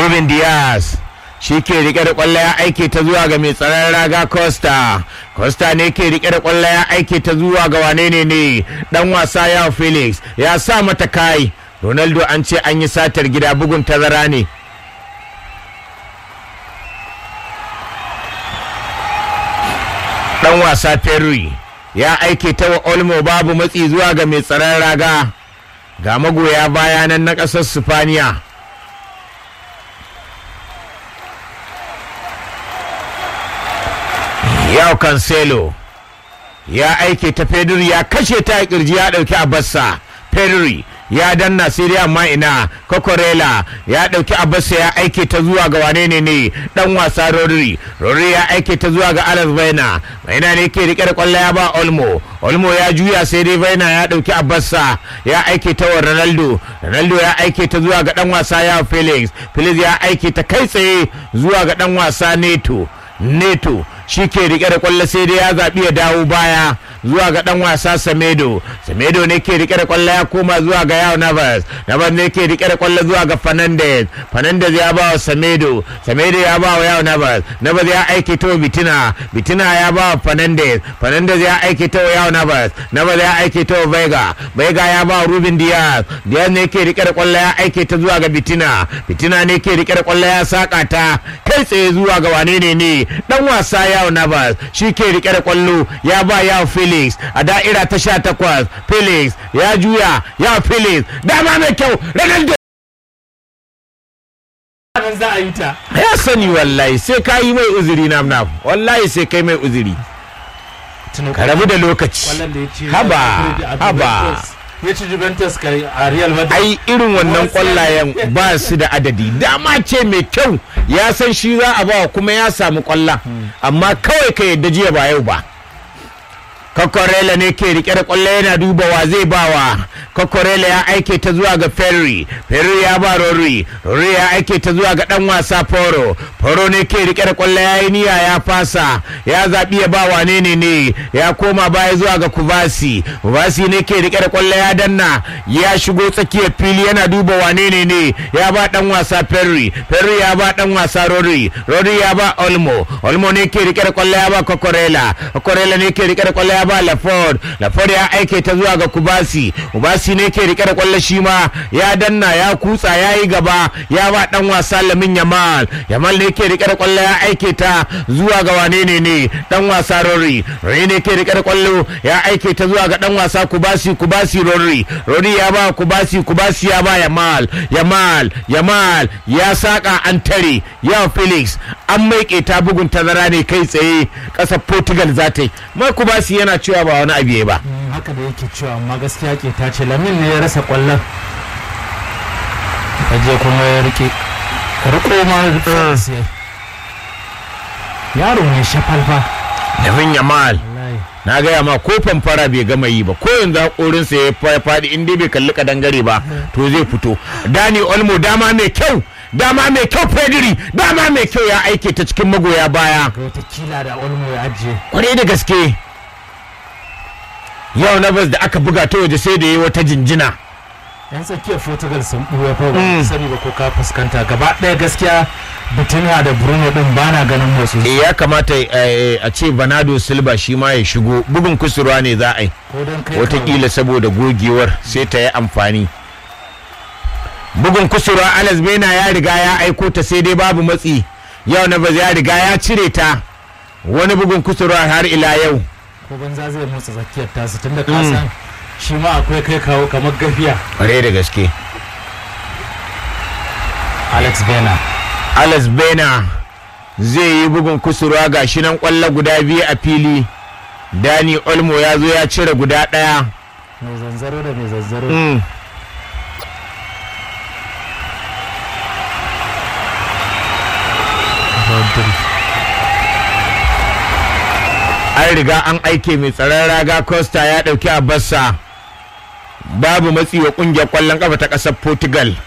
Ruben Diaz shi ke rike da kwallo ya aike ta zuwa ga mai tsaron raga Costa ne ke rike da kwallo ya aike ta zuwa ga wane ne dan wasa ya Felix ya sa mata kai. Ronaldo an ce an yi satar gida, bugun tazara ne. Dan wasa Perry ya aike ta wa Olmo, babu matsi zuwa ga mai tsaron raga. Ga magoya bayanan na ƙasar Sifaniya. Yau Cancelo ya aike ta Pedri ya kashe ta kirji ya dauki Abassa. Pedri ya danna sai dai amma ina. Cucurella ya dauki Abassa ya aike ta zuwa ga wane ne dan wasa Rodri ya aike ta zuwa ga Alex Baina ne ke rike da kwallo ya ba Olmo ya juya sai dai Baina ya dauki Abassa ya aike ta wa Ronaldo ya aike ta zuwa ga dan wasa ya Felix ya aike ta kai tsaye zuwa ga dan wasa Neto shi ke rike da kwallo sai dai ya zaɓi ya dawo baya zuwa ga dan wasa Semedo ne ke rike da kwallo ya koma zuwa ga Yao Navas ne ke rike da kwallo zuwa ga Fernandez ya ba wa Semedo ya ba wa Yao Navas ya aike ta wa Bitina ya ba wa Fernandez ya aike ta wa Yao Navas ya aike ta wa Vega ya ba wa Ruben Diaz ne ke rike da kwallo ya aike ta zuwa ga Bitina ne ke rike da kwallo ya saka ta kai tsaye zuwa ga wane ne dan wasa Yao Navas shi ke rike da kwallo ya ba Yao Felix a da'ira ta 18. Felix ya juya, Yao Felix dama mai kyau. Ronaldo za a yi ta ya sani, wallahi sai ka yi mai uzuri na wallahi sai kai mai uzuri, ka rabu da lokaci. haba ya ci Juventus kai a Real Madrid. Ai irin wannan kwallayen ba su da adadi. Dama ce mai kyau, ya san shi za a ba kuma ya samu kwalla, amma kawai ka yadda jiya ba yau ba. Cucurella ne ke rike da kwallo yana duba wa zai bawa. Cucurella ya aike ta zuwa ga Ferri ya ba Rodri ya aike ta zuwa ga dan wasa Poro ne ke rike da kwallo ya yi niyya ya fasa, ya zabi ya ba wane ne ya koma baya zuwa ga Kubasi ne ke rike da kwallo ya danna ya shigo tsakiyar fili yana duba wane ne ya ba dan wasa Ferri ya ba dan wasa Rodri ya ba Olmo ne ke rike da kwallo ya ba Cucurella ne ke rike da kwallo ya ba Laford ya aike ta zuwa ga Kubasi ne ke rike da kwallo shi ma ya danna ya kutsa ya yi gaba ya ba dan wasa Lamin Yamal ne ke rike da kwallo ya aike ta zuwa ga wane ne dan wasa Rodri ne ke rike da kwallo ya aike ta zuwa ga dan wasa Kubasi Rodri ya ba Kubasi ya ba Yamal ya saka an tare. Ya Felix an maike ta bugun tazara ne kai tsaye kasar Portugal za ta yi. Mai Kubasi yana cewa ba wani abu ba. Haka da yake cewa, amma gaskiya ke ta ce Lamin ne ya rasa kwallon. Kaje kuma ya riko ma yaro mai shafalfa. Lamin Yamal na gaya ma ko famfara bai gama yi ba, ko yanzu hakorinsa ya faɗi inda bai kalli kadangare ba to zai fito. Dani Olmo dama mai kyau Pedri dama mai kyau ya aike ta cikin magoya baya. Wata kila da Olmo ya ajiye. Kwarai da gaske. Yau Navas da aka buga ta waje sai da yi wata jinjina. Yan tsakiyar Portugal sun ɓuya fa ba sani ba ko ka fuskanta gaba ɗaya gaskiya. Bitina da Bruno din ba na ganin motsi. Ya kamata a ce Bernardo Silva shi ma ya shigo, bugun kusurwa ne za a yi watakila saboda gogewar sai ta yi amfani. Bugun kusurwa Alex Baina ya riga ya aiko ta sai dai babu matsi. Yau Navas ya riga ya cire ta, wani bugun kusurwa har ila yau. Ko banza zai motsa tsakiyar tasu tunda ka san shi ma akwai kai kawo kamar gafiya. Ƙwarai da gaske. Alex Baina zai yi bugun kusurwa ga shi nan kwallo guda biyu a fili. Dani Olmo ya zo ya cire guda ɗaya. Mai zanzaro da mai zanzaro. An riga an aike mai tsaron raga Costa ya ɗauki Abassa. Babu matsi wa ƙungiyar ƙwallon ƙafa ta ƙasar Portugal.